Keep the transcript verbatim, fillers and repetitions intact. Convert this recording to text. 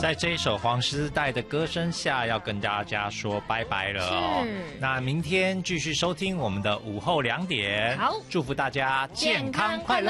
在这一首黄丝带的歌声下，要跟大家说拜拜了哦。那明天继续收听我们的午后两点， 好， 祝福大家健康快乐。